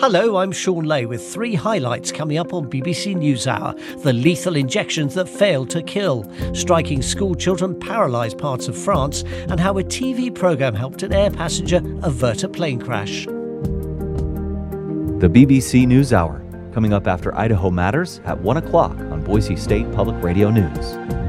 Hello, I'm Sean Lay with three highlights coming up on BBC NewsHour. The lethal injections that failed to kill, striking school children paralysed parts of France, and how a TV programme helped an air passenger avert a plane crash. The BBC NewsHour, coming up after Idaho Matters at 1 o'clock on Boise State Public Radio News.